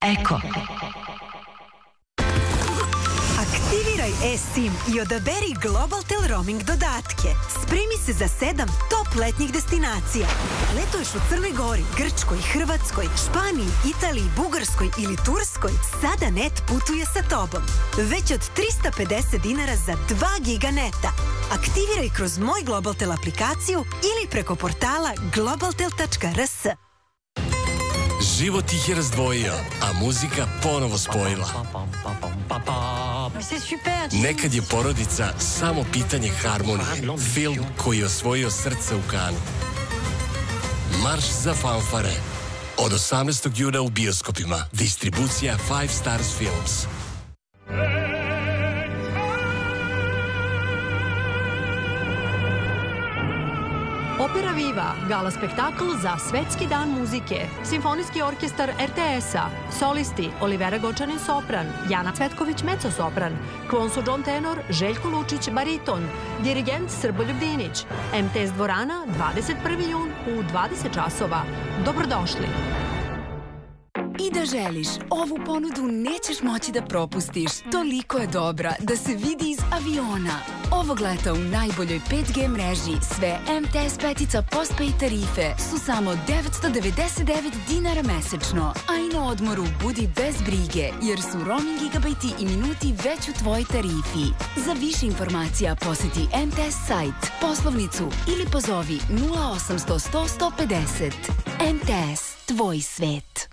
Eko. Aktiviraj eSIM i odaberi Globaltel roaming dodatke. Spremi se za 7 top letnjih destinacija. Letuješ u Crnoj Gori, Grčkoj, Hrvatskoj, Španiji, Italiji, Bugarskoj ili Turskoj, sada net putuje sa tobom. Već od 350 dinara za 2 giga neta. Aktiviraj kroz Moj Globaltel aplikaciju ili preko portala globaltel.rs. Život ih je razdvojio, a muzika ponovo spojila. Nekad je porodica samo pitanje harmonije. Film koji je osvojio srce u Kanu. Marš za fanfare. Od 18. juna u bioskopima. Distribucija 5 Stars Films. Opera Viva, gala spektakl za Svetski dan muzike, Simfonijski orkestar RTS-a, solisti Olivera Gočanin sopran, Jana Cvetković mezzo-sopran, Kvonso John tenor, Željko Lučić bariton, dirigent Srboljub Dinić, MTS dvorana 21. jun u 20 časova. Dobrodošli! I da želiš, ovu ponudu nećeš moći da propustiš. Toliko je dobra da se vidi iz aviona. Ovog leta u najboljoj 5G mreži sve MTS petica postpaid tarife su samo 999 dinara mesečno. A i na odmoru budi bez brige, jer su roaming gigabajti i minuti već u tvojoj tarifi. Za više informacija poseti MTS sajt, poslovnicu ili pozovi 0800 100 150. MTS, tvoj svet.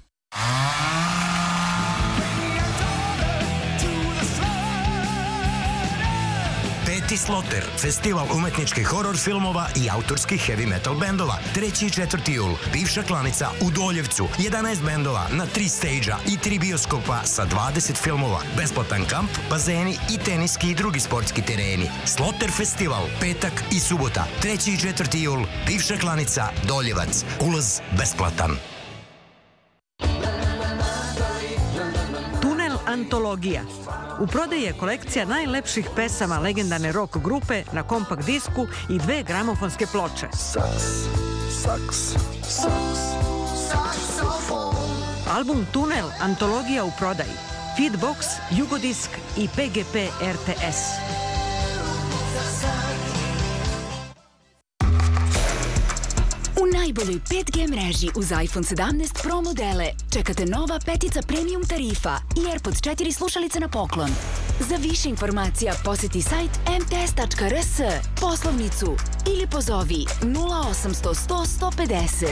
Peti Sloter, festival umetničkih horor filmova i autorskih heavy metal bendova. 3. i 4. jul, bivša klanica u Doljevcu, 11 bendova na 3 stage-a i 3 bioskopa sa 20 filmova. Besplatan kamp, bazeni i teniski i drugi sportski tereni. Sloter festival, petak i subota. 3. i 4. jul, bivša klanica Doljevac. Ulaz besplatan. Antologija. U prodaji je kolekcija najlepših pesama legendarne rock grupe na kompakt disku i 2 gramofonske ploče. Album Tunel, antologija u prodaji. Feedbox, Jugodisk i PGP RTS. U najboljoj 5G mreži uz iPhone 17 Pro modele čekate nova petica premium tarifa i AirPods 4 slušalice na poklon. Za više informacija poseti sajt mts.rs, poslovnicu ili pozovi 0800 100 150.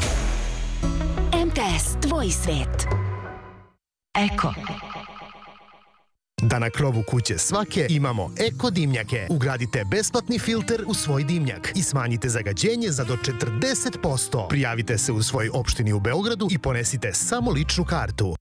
MTS, tvoj svet. Eko. Da na krovu kuće svake imamo eko dimnjake. Ugradite besplatni filter u svoj dimnjak i smanjite zagađenje za do 40%. Prijavite se u svojoj opštini u Beogradu i ponesite samo ličnu kartu.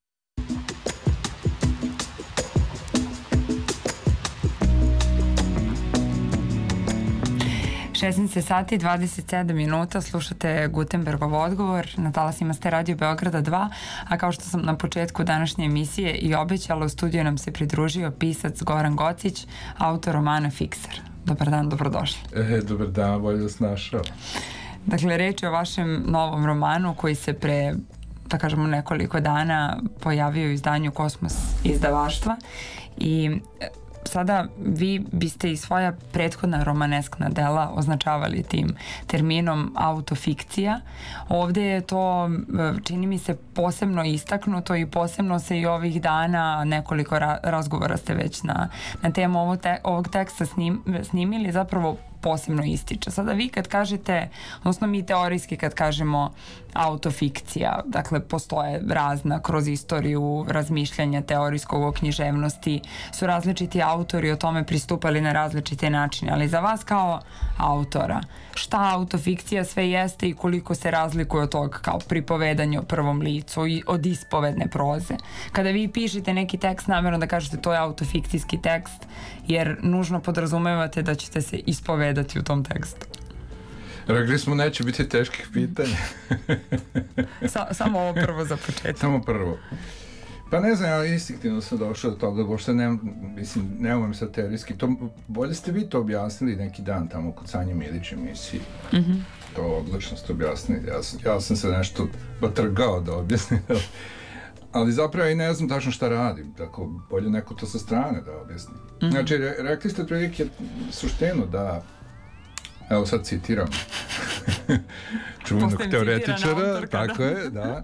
16 sati 27 minuta, slušate Gutenbergov odgovor, na talasima ste Radio Beograda 2, a kao što sam na početku današnje emisije i obećala, u studiju nam se pridružio pisac Goran Gocić, autor romana Fikser. Dobar dan, dobrodošli. Dobar dan, bolje da se našao. Dakle, reč je o vašem novom romanu koji se pre, da kažemo, nekoliko dana pojavio u izdanju Kosmos izdavaštva i sada vi biste i svoja prethodna romaneskna dela označavali tim terminom autofikcija. Ovde je to, čini mi se, posebno istaknuto i posebno se i ovih dana, nekoliko razgovora ste već na temu ovog teksta snimili, zapravo posebno ističe. Sada vi kad kažete, odnosno mi teorijski kad kažemo autofikcija, dakle postoje razna kroz istoriju razmišljanja teorijskog o književnosti, su različiti autori o tome pristupali na različite načine, ali za vas kao autora, šta autofikcija sve jeste i koliko se razlikuje od tog kao pripovedanje o prvom licu i od ispovedne proze? Kada vi pišete neki tekst, namjerno da kažete to je autofikcijski tekst, jer nužno podrazumevate da ćete se ispovedati u tom tekstu. Rekli smo neće biti teških pitanja. Samo ovo prvo za početak. Samo prvo. Pa ne znam, ja instinktivno sam došao do toga, pošto ne umem sad teorijski. Bolje ste vi to objasnili neki dan tamo kod Sanje Milić emisiji. To odlično ste objasnili. Ja sam se nešto batrgao da objasnim. Ali zapravo ja i ne znam tačno šta radim, tako bolje neko to sa strane da objasni. Znači, rekli ste prilike suštenu da, evo sad citiram čuvenog teoretičara, tako je, da,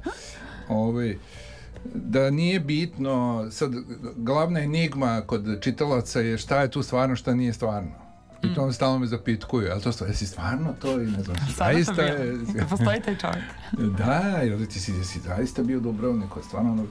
da nije bitno, sad glavna enigma kod čitalaca je šta je tu stvarno, šta nije stvarno. I to stalno me zapitkuju, ali to jesi stvarno to i ne znam, zaista je... Postoji taj čovjek. Da, i ovdje ti si zaista bio u Dubrovniku, stvarno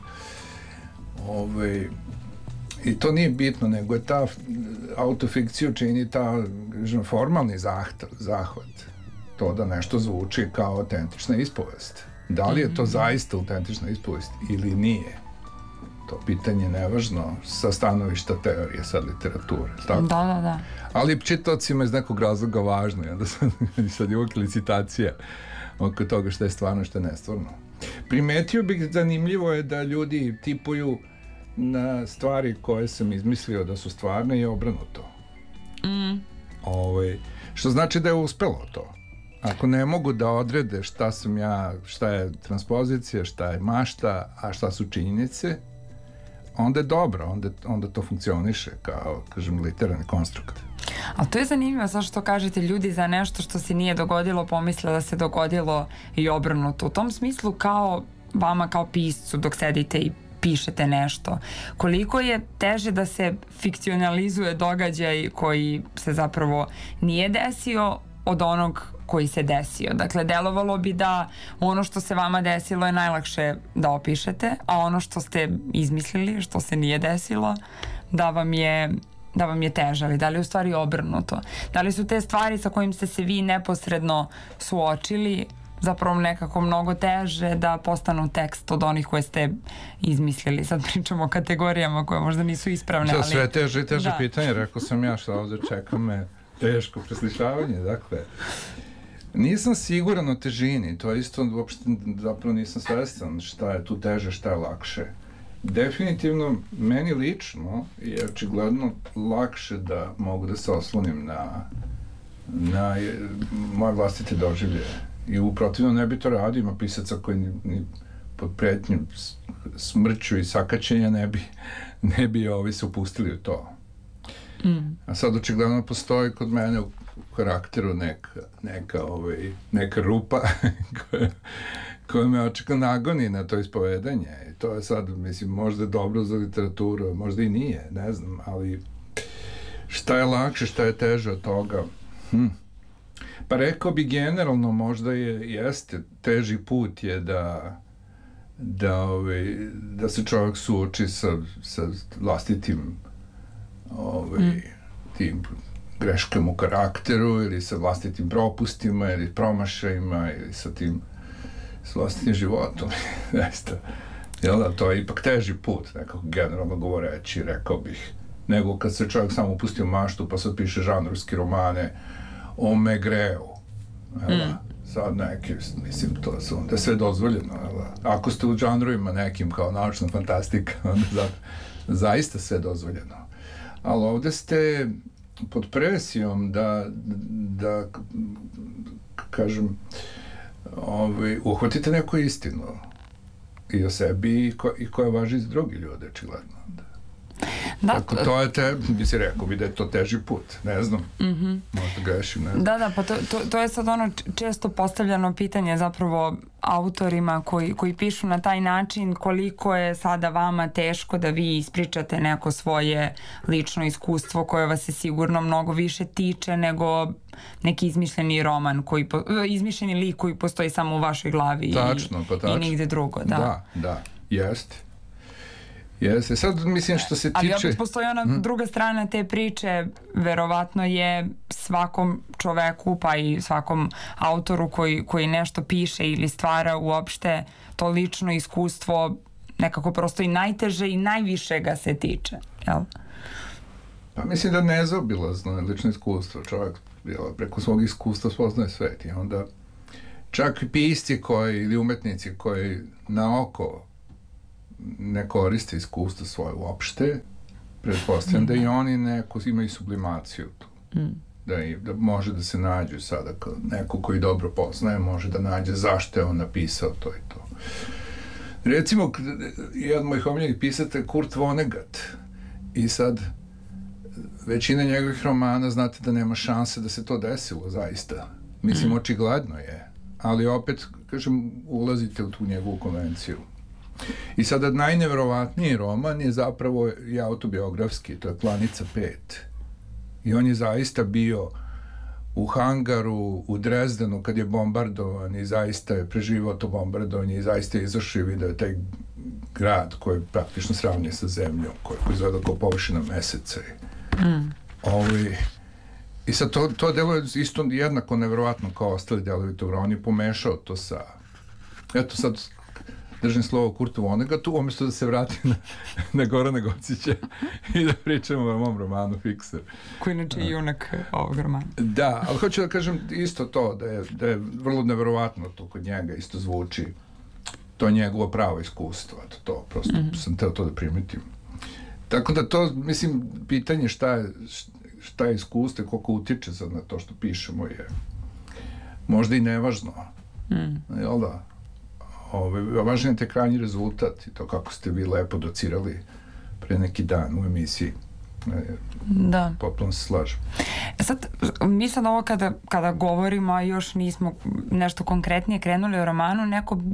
i to nije bitno, nego je ta autofikciju čini ta formalni zahvat, to da nešto zvuči kao autentična ispovest. Da li je to zaista autentična ispovest ili nije? To pitanje je nevažno sa stanovišta teorije, sad literature. Tako? Da. Ali čitocima iz nekog razloga važno, onda sad je uvijek licitacija oko toga što je stvarno, što je nestvarno. Primetio bih, zanimljivo je da ljudi tipuju na stvari koje sam izmislio da su stvarne i obrnuto. Što znači da je uspelo to. Ako ne mogu da odrede šta sam ja, šta je transpozicija, šta je mašta, a šta su činjenice, onda je dobro, onda to funkcioniše kao, kažem, literarni konstrukt. Ali to je zanimljivo, zašto kažete ljudi za nešto što se nije dogodilo pomisle da se dogodilo i obrnuto. U tom smislu kao vama kao piscu dok sedite i pišete nešto, koliko je teže da se fikcionalizuje događaj koji se zapravo nije desio od onog koji se desio. Dakle, delovalo bi da ono što se vama desilo je najlakše da opišete, a ono što ste izmislili, što se nije desilo, da vam je teže, ali da li je u stvari obrnuto? Da li su te stvari sa kojim ste se vi neposredno suočili zapravo nekako mnogo teže da postanu tekst od onih koje ste izmislili? Sad pričamo o kategorijama koje možda nisu ispravne, ali... Sve teže i teže pitanje, rekao sam ja što ovdje čeka me teško preslišavanje, dakle. Nisam siguran o težini, to je isto uopšte zapravo nisam svestan šta je tu teže, šta je lakše. Definitivno, meni lično je očigledno lakše da mogu da se oslonim na moje vlastite doživlje. I u protivno ne bi to radio, ima pisaca koji ni pod pretnjom smrću i sakaćenja ne bi se upustili u to. A sad očigledno postoji kod mene u karakteru neka rupa koja me očigledno nagoni na to ispovedanje. I to je sad, mislim, možda je dobro za literaturu, možda i nije, ne znam, ali šta je lakše, šta je teže od toga? Pa rekao bi generalno možda jeste teži put je da se čovjek suoči sa vlastitim tim greškama u karakteru ili sa vlastitim propustima ili promašajima ili sa vlastitim životom. To je ipak teži put, nekako generalno govoreći, rekao bih, nego kad se čovjek samo upustio maštu pa sad piše žanrovski romane o Megreu. Sad neki, mislim, to su onda sve dozvoljeno. Ako ste u žanrovima nekim kao naučna fantastika, onda zaista sve dozvoljeno. Ali ovdje ste pod presijom da kažem, uhvatite neku istinu i o sebi i koja važi za drugi ljude, očigledno. Tako, to je bi si rekao, da je to teži put, ne znam, možda grešim, ne znam. Da, pa to je sad ono često postavljano pitanje zapravo autorima koji pišu na taj način, koliko je sada vama teško da vi ispričate neko svoje lično iskustvo koje vas se sigurno mnogo više tiče nego neki izmišljeni roman, izmišljeni lik koji postoji samo u vašoj glavi i nigde drugo. Da, jeste. Jeste, sad mislim što se tiče... Ali opet postoji ona druga strana te priče, verovatno je svakom čoveku pa i svakom autoru koji nešto piše ili stvara uopšte to lično iskustvo nekako prosto i najteže i najviše ga se tiče, jel? Pa mislim da nezaobilazno je lično iskustvo, čovjek preko svog iskustva spoznaje svet i onda čak i pisci ili umetnici koji na oko ne koriste iskustvo svoje uopšte, pretpostavljam da i oni imaju sublimaciju tu. Da može da se nađu sada, neko koji dobro poznaje, može da nađe zašto je on napisao to i to. Recimo, jedan od mojih omiljenih pisata je Kurt Vonnegut. I sad, većina njegovih romana, znate da nema šanse da se to desilo, zaista. Mislim, očigledno je. Ali opet, kažem, ulazite u tu njegovu konvenciju. I sada najneverovatniji roman je zapravo i autobiografski, to je Planica 5. I on je zaista bio u hangaru, u Drezdenu, kad je bombardovan i zaista je preživao to bombardovanje i zaista je izašao i video taj grad koji je praktično sravnjen sa zemljom, koji izgleda kao površina meseca. I sad to delo je isto jednako neverovatno kao ostali delovi toga. On je pomešao to sa... Eto sad držim slovo Kurtu Vonnegutu, umjesto da se vrati na Gorana Gocića i da pričamo o mom romanu Fikser. Koji inače je junak ovog romana. Da, ali hoću da kažem isto to, da je vrlo neverovatno to kod njega isto zvuči. To je njegovo pravo iskustvo. To prosto sam teo to da primetim. Tako da to, mislim, pitanje šta je iskustvo i koliko utiče sad na to što pišemo je možda i nevažno. Jel da? Važan je te krajnji rezultat i to kako ste vi lepo docirali pre neki dan u emisiji. Da. Potpuno se slažem. Sad, mi sad ovo kada govorimo, a još nismo nešto konkretnije krenuli o romanu,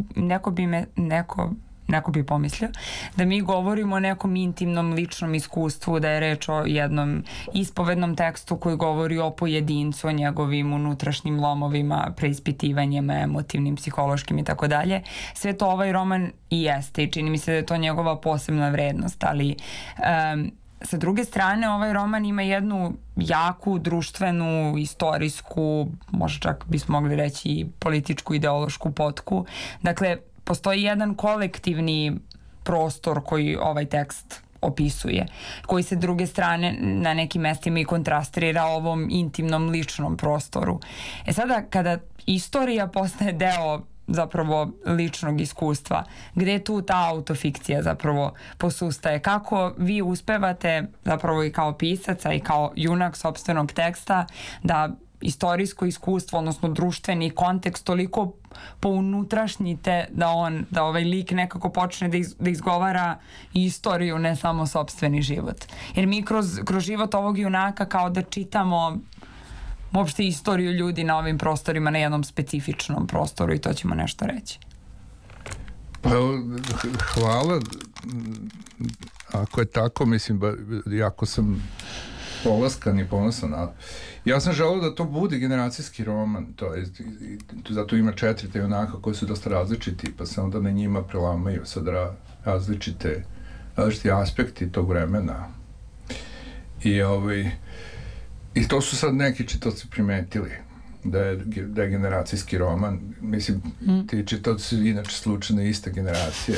neko bi pomislio da mi govorimo o nekom intimnom ličnom iskustvu, da je reč o jednom ispovednom tekstu koji govori o pojedincu, o njegovim unutrašnjim lomovima, preispitivanjima, emotivnim, psihološkim i tako dalje. Sve to ovaj roman i jeste i čini mi se da je to njegova posebna vrednost, ali sa druge strane ovaj roman ima jednu jaku, društvenu, istorijsku, možda čak bismo mogli reći političku, ideološku potku. Dakle, postoji jedan kolektivni prostor koji ovaj tekst opisuje, koji se druge strane na nekim mestima i kontrastira ovom intimnom ličnom prostoru. Sada, kada istorija postaje deo zapravo ličnog iskustva, gde je tu ta autofikcija zapravo posustaje? Kako vi uspevate zapravo i kao pisac i kao junak sopstvenog teksta da istorijsko iskustvo, odnosno društveni kontekst toliko pounutrašnjite da ovaj lik nekako počne da izgovara istoriju, ne samo sopstveni život. Jer mi kroz život ovog junaka kao da čitamo uopšte istoriju ljudi na ovim prostorima, na jednom specifičnom prostoru i to ćemo nešto reći. Pa, hvala. Ako je tako, mislim, jako sam polaskan i ponosan. Ja sam želeo da to bude generacijski roman, to je, zato ima 4 te junaka koji su dosta različiti, pa se onda na njima prelamaju sad različiti aspekti tog vremena. I to su sad neki čitaoci primetili, da je generacijski roman. Mislim, ti čitaoci su inače slučajno iste generacije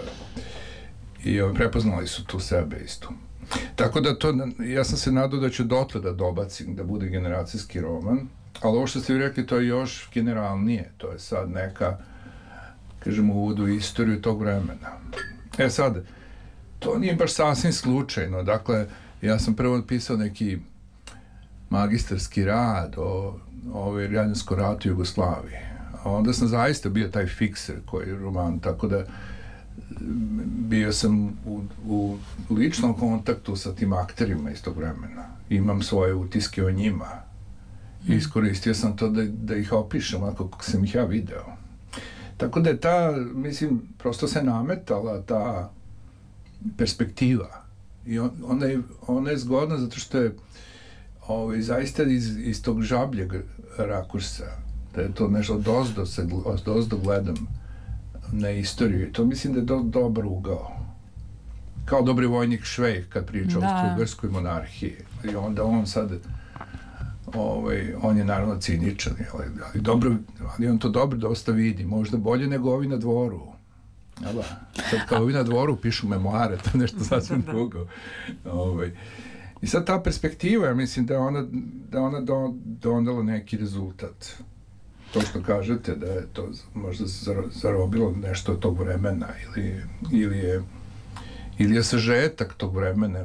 i prepoznali su tu sebe isto. Tako da ja sam se nadao da ću dotle da dobacim, da bude generacijski roman, ali ovo što ste vi rekli, to je još generalnije, to je sad neka, kažemo, uvod u istoriju tog vremena. Sad, to nije baš sasvim slučajno, dakle, ja sam prvo pisao neki magistarski rad o Građanskom ratu u Jugoslaviji, a onda sam zaista bio taj fikser koji je roman, tako da bio sam u ličnom kontaktu sa tim akterima iz tog vremena. Imam svoje utiske o njima. Iskoristio sam to da ih opišem onako kako sam ih ja video. Tako da je mislim, prosto se nametala ta perspektiva. I ona je zgodna zato što je zaista iz tog žabljeg rakursa, da je to nešto od ozdo gledam na istoriju. To mislim da je dobar ugao. Kao dobri vojnik Švejk kad priča o Austro-Ugarskoj monarhiji. I onda on sad on je naravno ciničan, ali on to dobro dosta vidi. Možda bolje nego ovi na dvoru. Sad kao ovi na dvoru pišu memoare, to je nešto sasvim drugo. I sad ta perspektiva, ja mislim da je ona donela neki rezultat. To što kažete da je to možda zarobilo nešto od tog vremena ili je sažetak tog vremena